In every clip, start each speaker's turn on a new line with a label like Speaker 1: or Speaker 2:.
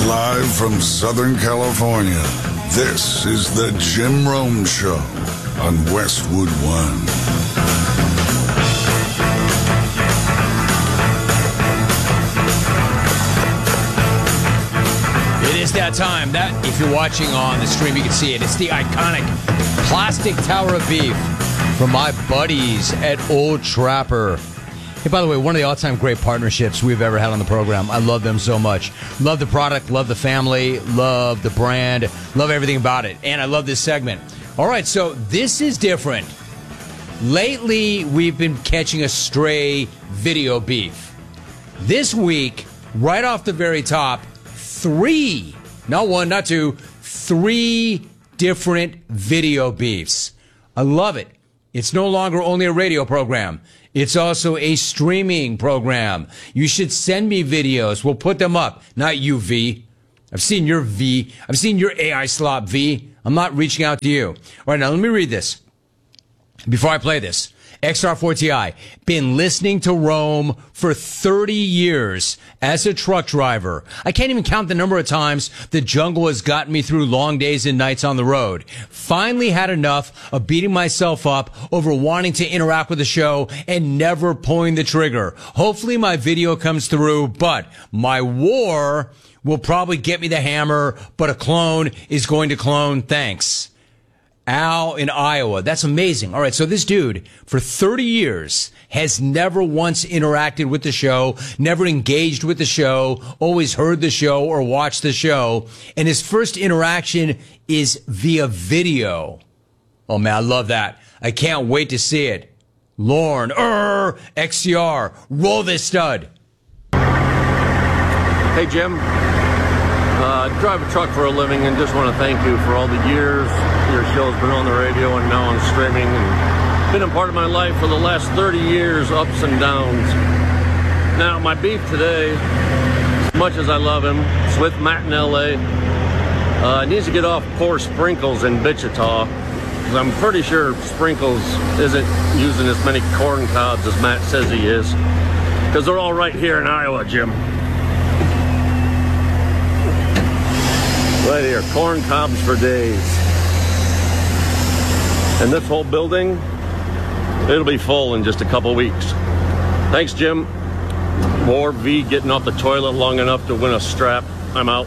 Speaker 1: Live from Southern California, this is the Jim Rome Show on Westwood One.
Speaker 2: It is that time. That, if you're watching on the stream, you can see it. It's the iconic plastic tower of beef from my buddies at Old Trapper. Hey, by the way, one of the all-time great partnerships we've ever had on the program. I love them so much. Love the product, love the family, love the brand, love everything about it. And I love this segment. All right, so this is different. Lately, we've been catching a stray video beef. This week, right off the very top, three, not one, not two, three different video beefs. I love it. It's no longer only a radio program. It's also a streaming program. You should send me videos. We'll put them up. Not you, V. I've seen your V. I've seen your AI slop, V. I'm not reaching out to you. All right, now let me read this before I play this. XR4TI, been listening to Rome for 30 years as a truck driver. I can't even count the number of times the jungle has gotten me through long days and nights on the road. Finally had enough of beating myself up over wanting to interact with the show and never pulling the trigger. Hopefully my video comes through, but my war will probably get me the hammer, but a clone is going to clone. Thanks. Al in Iowa. That's amazing. All right, so this dude, for 30 years, has never once interacted with the show, never engaged with the show, always heard the show or watched the show, and his first interaction is via video. Oh, man, I love that. I can't wait to see it. Lorne, XCR, roll this stud.
Speaker 3: Hey, Jim. I drive a truck for a living and just want to thank you for all the years your show's been on the radio and now on streaming and been a part of my life for the last 30 years, ups and downs. Now, my beef today, as much as I love him, it's with Matt in LA. Needs to get off poor Sprinkles in Wichita, because I'm pretty sure Sprinkles isn't using as many corn cobs as Matt says he is, because they're all right here in Iowa, Jim. Right here, corn cobs for days. And this whole building, it'll be full in just a couple weeks. Thanks, Jim. More V getting off the toilet long enough to win a strap. I'm out.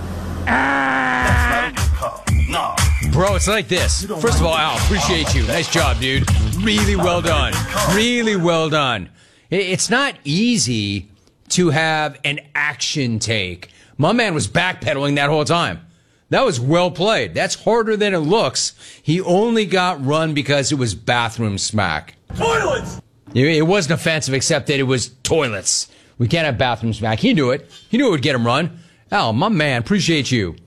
Speaker 2: Bro, it's like this. First of all, Al, appreciate you. Nice job, dude. Really well done. Really well done. It's not easy to have an action take. My man was backpedaling that whole time. That was well played. That's harder than it looks. He only got run because it was bathroom smack.
Speaker 4: Toilets!
Speaker 2: It wasn't offensive, except that it was toilets. We can't have bathroom smack. He knew it. He knew it would get him run. Al, my man, appreciate you.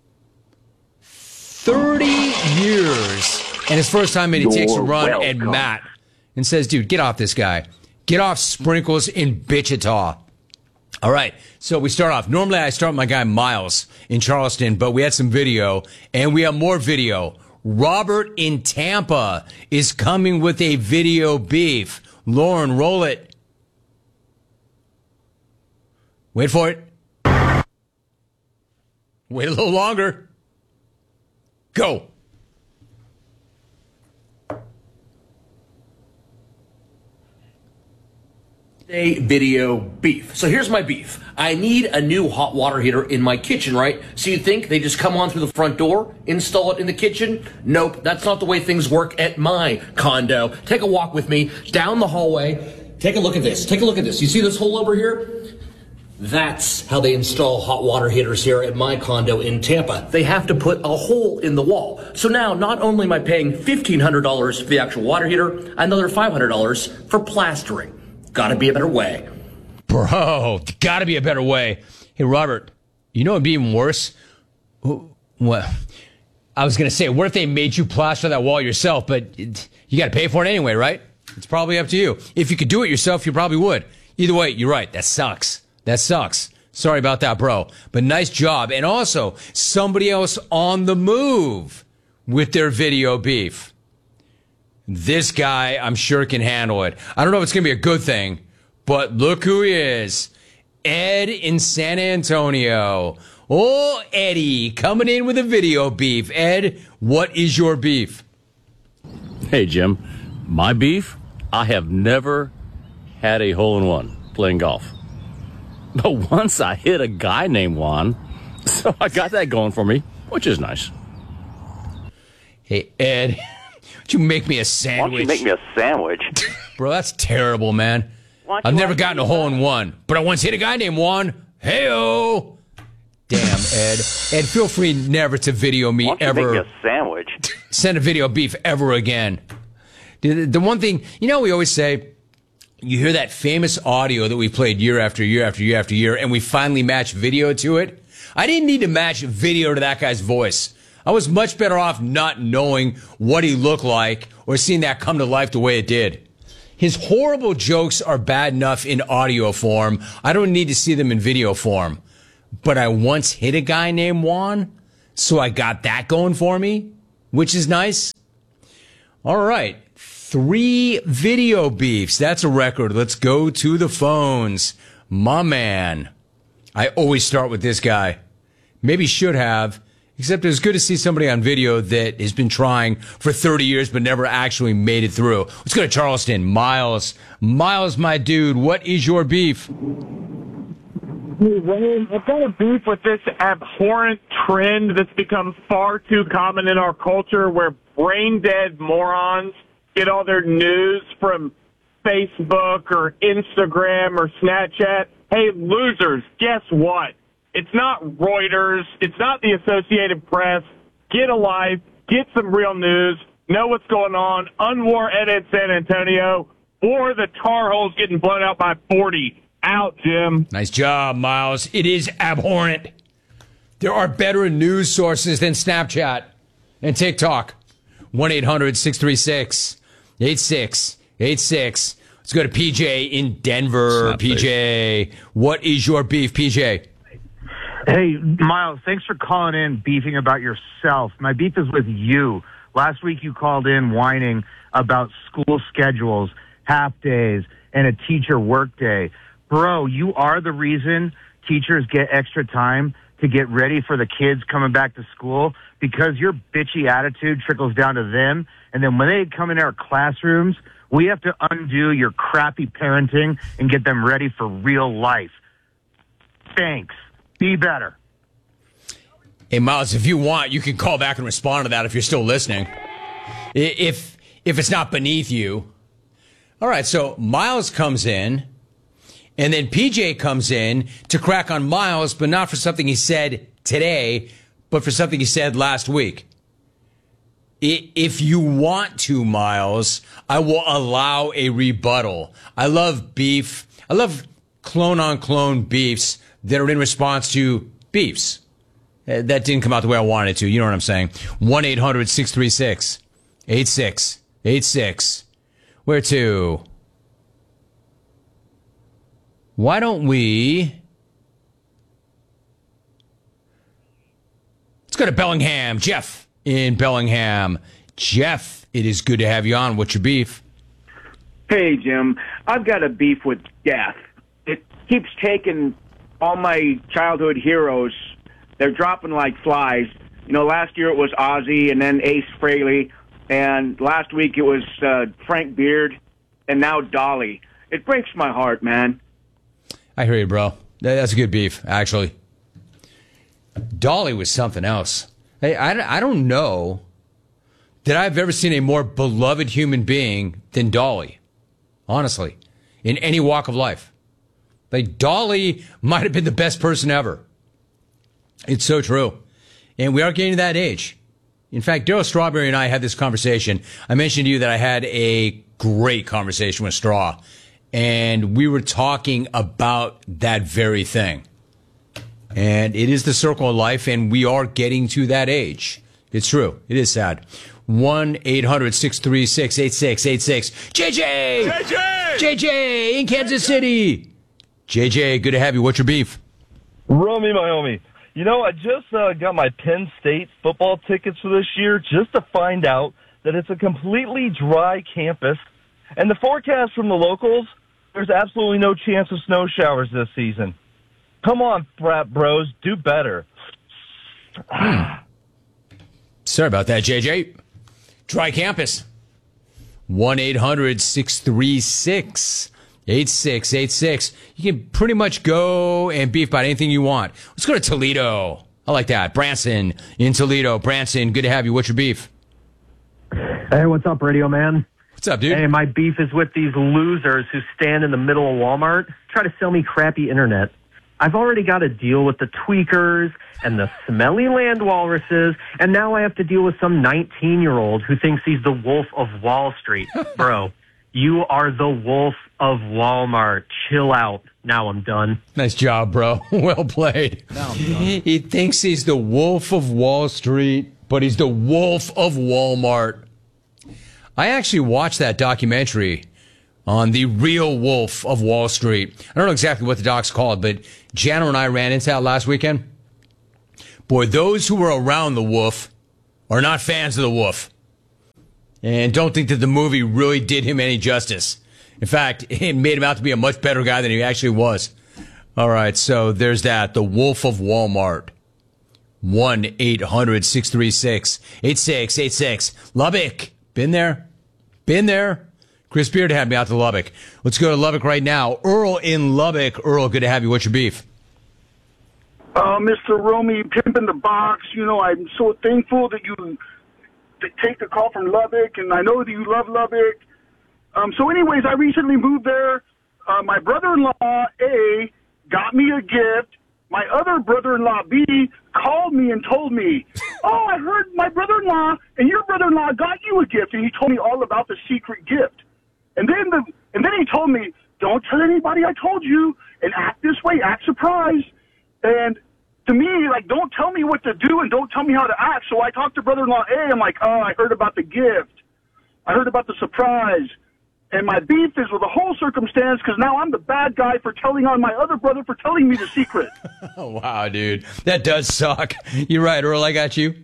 Speaker 2: 30 years. And his first time in, he takes a run at Matt and says, dude, get off this guy. Get off Sprinkles in Wichita. All right, so we start off. Normally, I start with my guy Miles in Charleston, but we had some video, and we have more video. Robert in Tampa is coming with a video beef. Lauren, roll it. Wait for it. Wait a little longer. Go.
Speaker 5: A video beef. So here's my beef. I need a new hot water heater in my kitchen, right? So you think they just come on through the front door, install it in the kitchen? Nope, that's not the way things work at my condo. Take a walk with me down the hallway. Take a look at this. Take a look at this. You see this hole over here? That's how they install hot water heaters here at my condo in Tampa. They have to put a hole in the wall. So now, not only am I paying $1,500 for the actual water heater, another $500 for plastering. Gotta be a better way.
Speaker 2: Bro, gotta be a better way. Hey, Robert, you know what'd be even worse? What? I was gonna say, what if they made you plaster that wall yourself, but you gotta pay for it anyway, right? It's probably up to you. If you could do it yourself, you probably would. Either way, you're right. That sucks. That sucks. Sorry about that, bro. But nice job. And also, somebody else on the move with their video beef. This guy, I'm sure, can handle it. I don't know if it's going to be a good thing, but look who he is. Ed in San Antonio. Oh, Eddie, coming in with a video beef. Ed, what is your beef?
Speaker 3: Hey, Jim. My beef? I have never had a hole-in-one playing golf. But once I hit a guy named Juan, so I got that going for me, which is nice.
Speaker 2: Hey, Ed, would you make me a sandwich?
Speaker 4: Why don't you make me a sandwich?
Speaker 2: Bro, that's terrible, man. I've never gotten a hole-in-one, but I once hit a guy named Juan. Hey-o! Damn, Ed. Ed, feel free never to video me
Speaker 4: Why don't
Speaker 2: ever.
Speaker 4: you make me a sandwich?
Speaker 2: Send a video beef ever again. The one thing, we always say, you hear that famous audio that we played year after year after year after year, and we finally match video to it. I didn't need to match video to that guy's voice. I was much better off not knowing what he looked like or seeing that come to life the way it did. His horrible jokes are bad enough in audio form. I don't need to see them in video form. But I once hit a guy named Juan, so I got that going for me, which is nice. All right. 3 video beefs. That's a record. Let's go to the phones. My man. I always start with this guy. Maybe should have, except it was good to see somebody on video that has been trying for 30 years but never actually made it through. Let's go to Charleston. Miles. Miles, my dude, what is your beef?
Speaker 6: Hey, Wayne, I've got a beef with this abhorrent trend that's become far too common in our culture where brain-dead morons get all their news from Facebook or Instagram or Snapchat. Hey, losers, guess what? It's not Reuters. It's not the Associated Press. Get a life. Get some real news. Know what's going on. Unwar edit San Antonio or the Tar Heels getting blown out by 40. Out, Jim.
Speaker 2: Nice job, Miles. It is abhorrent. There are better news sources than Snapchat and TikTok. 1-800-636-8686. Let's go to PJ in Denver. PJ, what is your beef, PJ?
Speaker 7: Hey, Miles, thanks for calling in, beefing about yourself. My beef is with you. Last week you called in whining about school schedules, half days, and a teacher work day. Bro, you are the reason teachers get extra time to get ready for the kids coming back to school because your bitchy attitude trickles down to them. And then when they come in our classrooms, we have to undo your crappy parenting and get them ready for real life. Thanks. Be better.
Speaker 2: Hey, Miles, if you want, you can call back and respond to that if you're still listening. If it's not beneath you. All right, so Miles comes in. And then PJ comes in to crack on Miles, but not for something he said today, but for something he said last week. If you want to, Miles, I will allow a rebuttal. I love beef. I love clone-on-clone beefs that are in response to beefs. That didn't come out the way I wanted it to. You know what I'm saying? 1-800-636-8686. Where to? Why don't we... Let's go to Bellingham. Jeff in Bellingham. Jeff, it is good to have you on. What's your beef?
Speaker 8: Hey, Jim. I've got a beef with death. It keeps taking all my childhood heroes. They're dropping like flies. You know, last year it was Ozzy and then Ace Frehley. And last week it was Frank Beard and now Dolly. It breaks my heart, man.
Speaker 2: I hear you, bro. That's a good beef, actually. Dolly was something else. Hey, I don't know that I've ever seen a more beloved human being than Dolly, honestly, in any walk of life. Like, Dolly might have been the best person ever. It's so true. And we are getting to that age. In fact, Daryl Strawberry and I had this conversation. I mentioned to you that I had a great conversation with Straw. And we were talking about that very thing. And it is the circle of life, and we are getting to that age. It's true. It is sad. 1-800-636-8686. JJ! JJ in Kansas City! JJ, good to have you. What's your beef?
Speaker 9: Romy, my homie. You know, I just got my Penn State football tickets for this year just to find out that it's a completely dry campus. And the forecast from the locals, there's absolutely no chance of snow showers this season. Come on, frat bros, do better.
Speaker 2: Sorry about that, JJ. Try Campus. 1-800-636-8686. You can pretty much go and beef about anything you want. Let's go to Toledo. I like that. Branson in Toledo. Branson, good to have you. What's your beef?
Speaker 10: Hey, what's up, Radio Man?
Speaker 2: What's up, dude?
Speaker 10: Hey, my beef is with these losers who stand in the middle of Walmart, try to sell me crappy internet. I've already got to deal with the tweakers and the smelly land walruses, and now I have to deal with some 19-year-old who thinks he's the Wolf of Wall Street. Bro, you are the Wolf of Walmart. Chill out. Now I'm done.
Speaker 2: Nice job, bro. Well played. He thinks he's the Wolf of Wall Street, but he's the Wolf of Walmart. I actually watched that documentary on the real Wolf of Wall Street. I don't know exactly what the doc's called, but Jana and I ran into that last weekend. Boy, those who were around the wolf are not fans of the wolf and don't think that the movie really did him any justice. In fact, it made him out to be a much better guy than he actually was. All right, so there's that. The Wolf of Walmart. 1-800-636-8686. Lubbock. Been there. Been there. Chris Beard had me out to Lubbock. Let's go to Lubbock right now. Earl in Lubbock. Earl, good to have you. What's your beef?
Speaker 11: Mr. Romy, Pimp in the Box, I'm so thankful that you take the call from Lubbock, and I know that you love Lubbock. So anyways, I recently moved there. My brother-in-law, A, got me a gift. My other brother-in-law, B, called me and told me, oh, I heard my brother-in-law and your brother-in-law got you a gift, and he told me all about the secret gift. And then he told me, don't tell anybody I told you, and act this way, act surprised. And to me, don't tell me what to do and don't tell me how to act. So I talked to brother-in-law A. I'm like, oh, I heard about the gift. I heard about the surprise. And my beef is with the whole circumstance because now I'm the bad guy for telling on my other brother for telling me the secret.
Speaker 2: Oh, wow, dude. That does suck. You're right, Earl. I got you.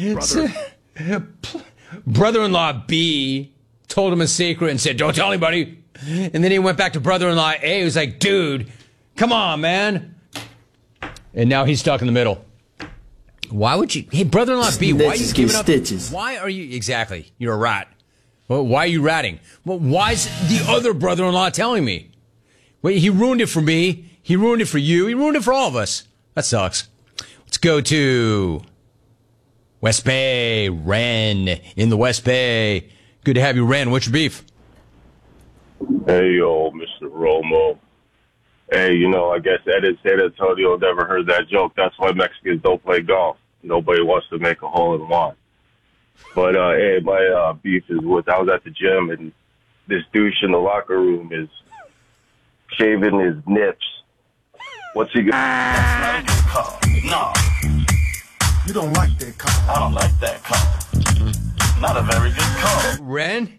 Speaker 2: Brother-in-law B told him a secret and said, don't tell anybody. And then he went back to brother-in-law A. He was like, dude, come on, man. And now he's stuck in the middle. Why would you? Hey, brother-in-law B, why are you giving up? Stitches. Why are you? Exactly. You're a rat. Well, why are you ratting? Well, why is the other brother-in-law telling me? Well, he ruined it for me. He ruined it for you. He ruined it for all of us. That sucks. Let's go to West Bay. Ren in the West Bay. Good to have you, Ren. What's your beef?
Speaker 12: Hey, yo, Mr. Romo. Hey, I guess Antonio never heard that joke. That's why Mexicans don't play golf. Nobody wants to make a hole in one. But, hey, my beef is with, I was at the gym, and this douche in the locker room is shaving his nips. What's he going to do?
Speaker 13: That's not a good call. No. You don't like that call. I don't like that call. Not a very good call.
Speaker 2: Ren,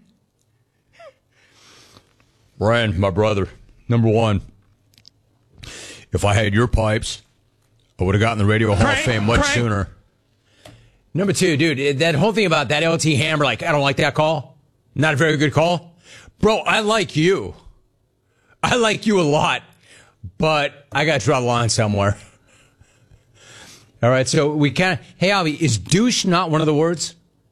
Speaker 2: my brother, number one. If I had your pipes, I would have gotten the Radio Hall of Fame much sooner. Number two, dude, that whole thing about that LT Hammer, I don't like that call. Not a very good call. Bro, I like you. I like you a lot, but I got to draw the line somewhere. All right, so we can't. Hey, Avi, is douche not one of the words?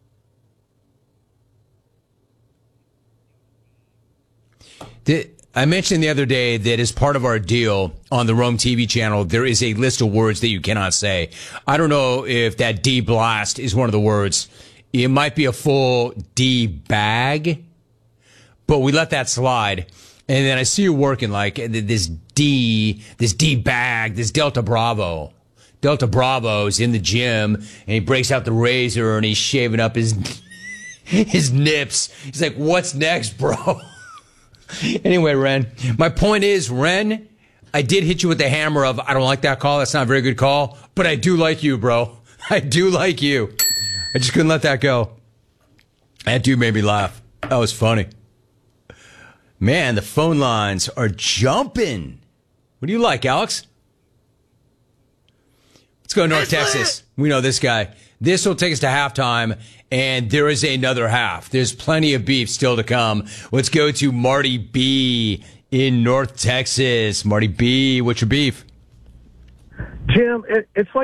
Speaker 2: I mentioned the other day that as part of our deal on the Rome TV channel, there is a list of words that you cannot say. I don't know if that D blast is one of the words. It might be a full D bag, but we let that slide. And then I see you working this D bag, this Delta Bravo. Delta Bravo's in the gym and he breaks out the razor and he's shaving up his nips. He's like, what's next, bro? Anyway, Ren, my point is, Ren, I did hit you with the hammer of, I don't like that call. That's not a very good call, but I do like you, bro. I do like you. I just couldn't let that go. That dude made me laugh. That was funny. Man, the phone lines are jumping. What do you like, Alex? Let's go to North Texas. We know this guy. This will take us to halftime, and there is another half. There's plenty of beef still to come. Let's go to Marty B. in North Texas. Marty B., what's your beef?
Speaker 10: Jim, it's like a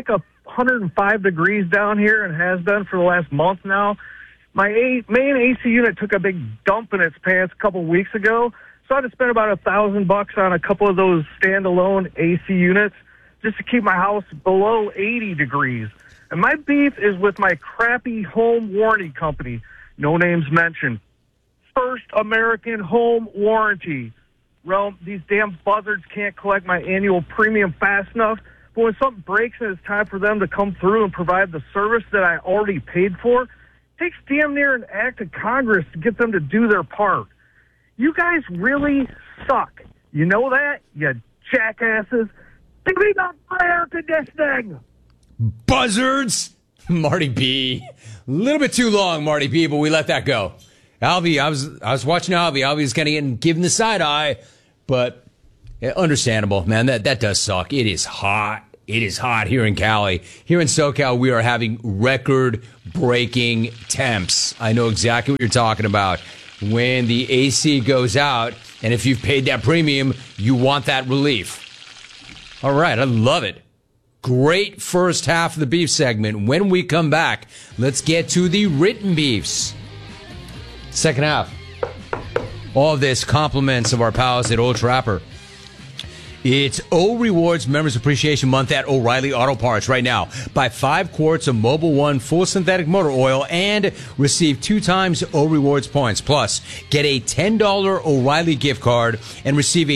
Speaker 7: 105 degrees down here and has been for the last month now. My main AC unit took a big dump in its pants a couple weeks ago, so I had to spend about $1,000 on a couple of those standalone AC units just to keep my house below 80 degrees. And my beef is with my crappy home warranty company, no names mentioned. First American Home Warranty. Well, these damn buzzards can't collect my annual premium fast enough, but when something breaks and it's time for them to come through and provide the service that I already paid for, takes damn near an act of Congress to get them to do their part. You guys really suck. You know that, you jackasses? Give me the air conditioning!
Speaker 2: Buzzards! Marty B. A little bit too long, Marty B., but we let that go. Albie, I was watching Albie. Albie's kind of getting given the side eye, but understandable, man. That does suck. It is hot. It is hot here in Cali. Here in SoCal, we are having record-breaking temps. I know exactly what you're talking about. When the AC goes out, and if you've paid that premium, you want that relief. All right, I love it. Great first half of the beef segment. When we come back, let's get to the written beefs. Second half. All of this compliments of our pals at Old Trapper. It's O Rewards Members Appreciation Month at O'Reilly Auto Parts right now. Buy 5 quarts of Mobil 1 full synthetic motor oil and receive 2 times O Rewards points. Plus, get a $10 O'Reilly gift card and receive a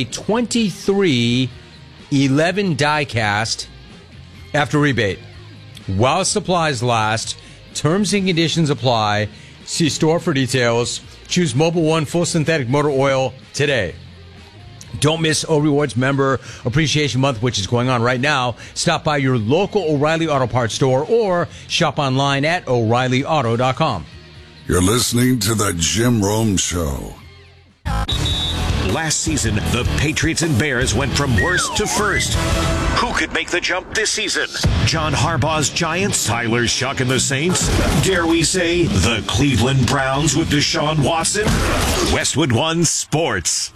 Speaker 2: 2311 die cast after rebate. While supplies last, terms and conditions apply. See store for details. Choose Mobil 1 full synthetic motor oil today. Don't miss O Rewards Member Appreciation Month, which is going on right now. Stop by your local O'Reilly Auto Parts store or shop online at O'ReillyAuto.com.
Speaker 1: You're listening to The Jim Rome Show.
Speaker 14: Last season, the Patriots and Bears went from worst to first. Who could make the jump this season? John Harbaugh's Giants, Tyler Shuck and the Saints? Dare we say the Cleveland Browns with Deshaun Watson? Westwood One Sports.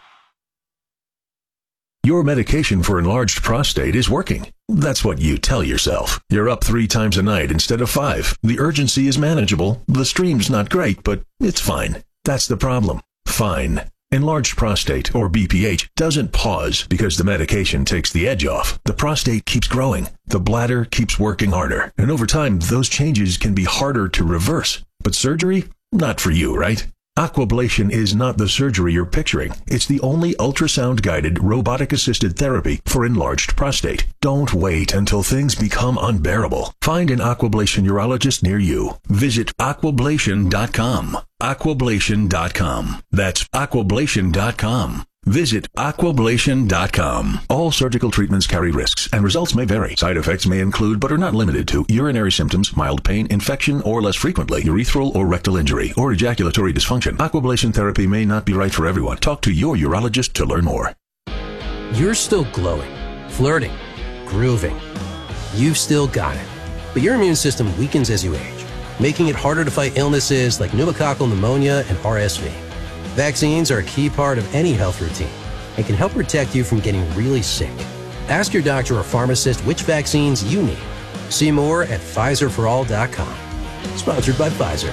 Speaker 15: Your medication for enlarged prostate is working. That's what you tell yourself. You're up 3 times a night instead of 5. The urgency is manageable. The stream's not great, but it's fine. That's the problem. Fine. Enlarged prostate, or BPH, doesn't pause because the medication takes the edge off. The prostate keeps growing. The bladder keeps working harder. And over time, those changes can be harder to reverse. But surgery? Not for you, right? Aquablation is not the surgery you're picturing. It's the only ultrasound-guided, robotic-assisted therapy for enlarged prostate. Don't wait until things become unbearable. Find an Aquablation urologist near you. Visit aquablation.com. Aquablation.com. That's aquablation.com. Visit aquablation.com. All surgical treatments carry risks, and results may vary. Side effects may include, but are not limited to, urinary symptoms, mild pain, infection, or less frequently, urethral or rectal injury, or ejaculatory dysfunction. Aquablation therapy may not be right for everyone. Talk to your urologist to learn more.
Speaker 16: You're still glowing, flirting, grooving. You've still got it. But your immune system weakens as you age, making it harder to fight illnesses like pneumococcal pneumonia and RSV. Vaccines are a key part of any health routine and can help protect you from getting really sick. Ask your doctor or pharmacist which vaccines you need. See more at PfizerForAll.com. Sponsored by Pfizer.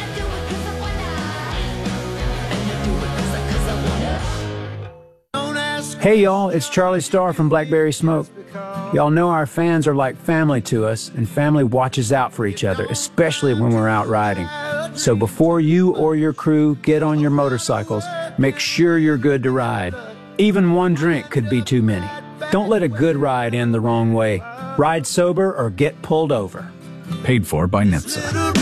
Speaker 17: Hey y'all, it's Charlie Starr from Blackberry Smoke. Y'all know our fans are like family to us, and family watches out for each other, especially when we're out riding. So before you or your crew get on your motorcycles, make sure you're good to ride. Even one drink could be too many. Don't let a good ride end the wrong way. Ride sober or get pulled over. Paid for by NHTSA.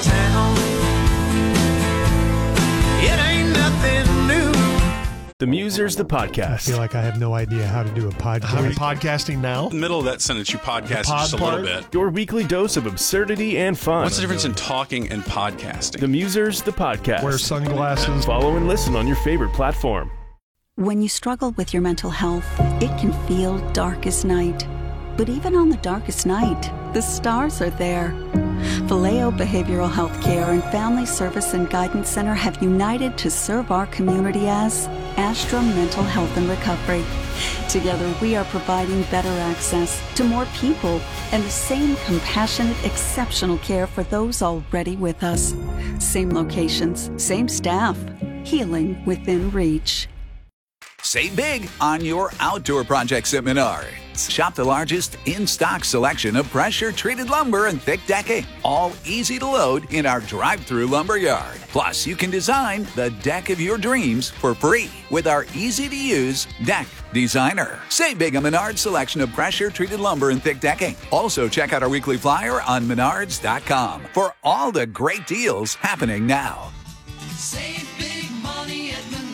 Speaker 18: The Musers, the podcast.
Speaker 19: I feel like I have no idea how to do a podcast.
Speaker 18: How are you
Speaker 19: podcasting now?
Speaker 20: In the middle of that sentence, you podcast just a little bit.
Speaker 18: Your weekly dose of absurdity and fun.
Speaker 20: What's the difference in talking and podcasting?
Speaker 18: The Musers, the podcast.
Speaker 19: Wear sunglasses.
Speaker 18: Follow and listen on your favorite platform.
Speaker 21: When you struggle with your mental health, it can feel dark as night. But even on the darkest night, the stars are there. Vallejo Behavioral Health Care and Family Service and Guidance Center have united to serve our community as Astra Mental Health and Recovery. Together, we are providing better access to more people and the same compassionate, exceptional care for those already with us. Same locations, same staff. Healing within reach.
Speaker 5: Save big on your outdoor projects at Menards. Shop the largest in-stock selection of pressure-treated lumber and thick decking, all easy to load in our drive-through lumber yard. Plus, you can design the deck of your dreams for free with our easy-to-use Deck Designer. Save big on Menards' selection of pressure-treated lumber and thick decking. Also, check out our weekly flyer on Menards.com for all the great deals happening now.
Speaker 13: Save big money at Menards.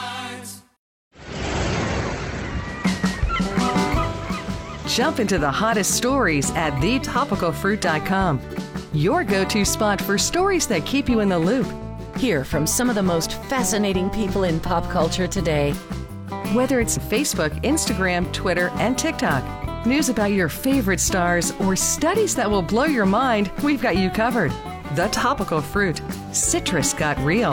Speaker 22: Jump into the hottest stories at thetopicalfruit.com. Your go-to spot for stories that keep you in the loop.
Speaker 23: Hear from some of the most fascinating people in pop culture today.
Speaker 22: Whether it's Facebook, Instagram, Twitter, and TikTok, news about your favorite stars, or studies that will blow your mind, we've got you covered. The Topical Fruit. Citrus got real.